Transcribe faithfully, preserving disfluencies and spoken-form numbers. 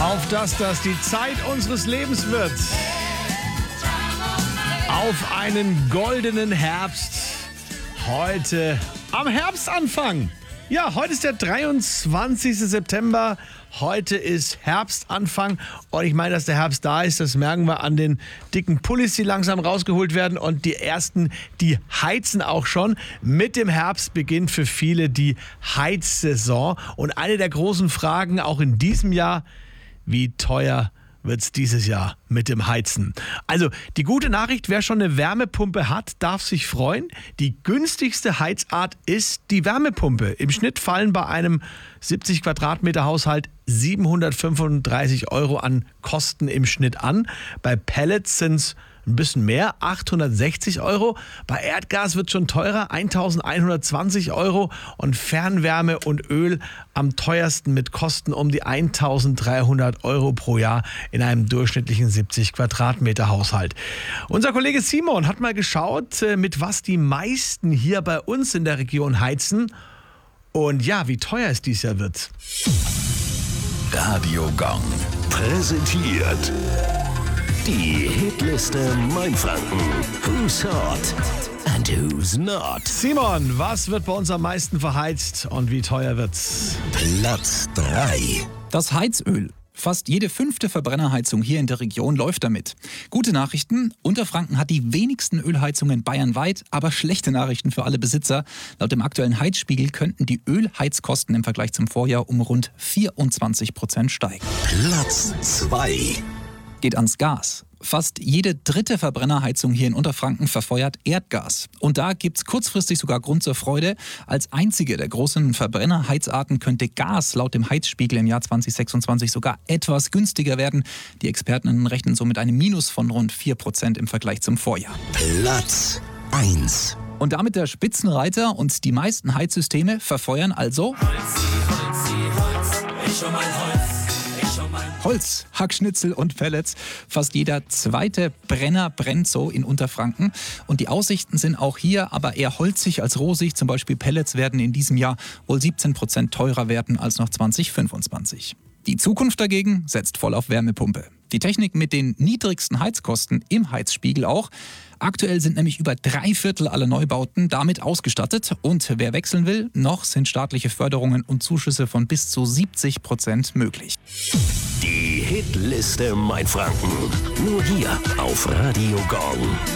Auf dass das die Zeit unseres Lebens wird. Auf einen goldenen Herbst. Heute am Herbstanfang. Ja, heute ist der dreiundzwanzigste September. Heute ist Herbstanfang. Und ich meine, dass der Herbst da ist, das merken wir an den dicken Pullis, die langsam rausgeholt werden. Und die ersten, die heizen auch schon. Mit dem Herbst beginnt für viele die Heizsaison. Und eine der großen Fragen auch in diesem Jahr: Wie teuer wird es dieses Jahr mit dem Heizen? Also die gute Nachricht: Wer schon eine Wärmepumpe hat, darf sich freuen. Die günstigste Heizart ist die Wärmepumpe. Im Schnitt fallen bei einem siebzig Quadratmeter Haushalt siebenhundertfünfunddreißig Euro an Kosten im Schnitt an. Bei Pellets sind es ein bisschen mehr, achthundertsechzig Euro. Bei Erdgas wird schon teurer, eintausendeinhundertzwanzig Euro. Und Fernwärme und Öl am teuersten mit Kosten um die eintausenddreihundert Euro pro Jahr in einem durchschnittlichen siebzig Quadratmeter Haushalt. Unser Kollege Simon hat mal geschaut, mit was die meisten hier bei uns in der Region heizen. Und ja, wie teuer es dieses Jahr wird. Radio Gong präsentiert die Hitliste Mainfranken. Who's hot and who's not? Simon, was wird bei uns am meisten verheizt und wie teuer wird's? Platz drei. Das Heizöl. Fast jede fünfte Verbrennerheizung hier in der Region läuft damit. Gute Nachrichten: Unterfranken hat die wenigsten Ölheizungen bayernweit, aber schlechte Nachrichten für alle Besitzer. Laut dem aktuellen Heizspiegel könnten die Ölheizkosten im Vergleich zum Vorjahr um rund vierundzwanzig Prozent steigen. Platz zwei. Geht ans Gas. Fast jede dritte Verbrennerheizung hier in Unterfranken verfeuert Erdgas. Und da gibt's kurzfristig sogar Grund zur Freude. Als einzige der großen Verbrennerheizarten könnte Gas laut dem Heizspiegel im Jahr zweitausendsechsundzwanzig sogar etwas günstiger werden. Die Experten rechnen so mit einem Minus von rund vier Prozent im Vergleich zum Vorjahr. Platz eins. Und damit der Spitzenreiter, und die meisten Heizsysteme verfeuern also Holz, Holz, Holz, ich um mein Holz. Holz, Hackschnitzel und Pellets. Fast jeder zweite Brenner brennt so in Unterfranken. Und die Aussichten sind auch hier aber eher holzig als rosig. Zum Beispiel Pellets werden in diesem Jahr wohl siebzehn Prozent teurer werden als noch zweitausendfünfundzwanzig. Die Zukunft dagegen setzt voll auf Wärmepumpe. Die Technik mit den niedrigsten Heizkosten im Heizspiegel auch. Aktuell sind nämlich über drei Viertel aller Neubauten damit ausgestattet. Und wer wechseln will, noch sind staatliche Förderungen und Zuschüsse von bis zu siebzig Prozent möglich. Die Hitliste Mainfranken. Nur hier auf Radio Gong.